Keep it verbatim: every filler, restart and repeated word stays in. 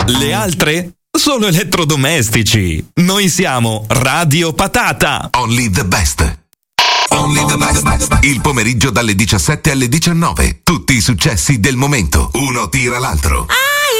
Le altre sono elettrodomestici. Noi siamo Radio Patata. Only the best. Only the best. Il pomeriggio dalle diciassette alle diciannove. Tutti i successi del momento. Uno tira l'altro. Ah!